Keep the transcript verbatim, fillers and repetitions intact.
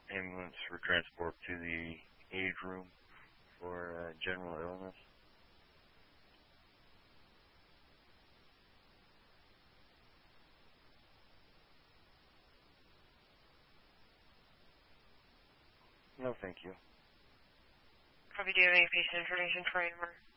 ambulance for transport to the age room for uh, general illness. No, thank you. Copy. Do you have any patient information for Amber?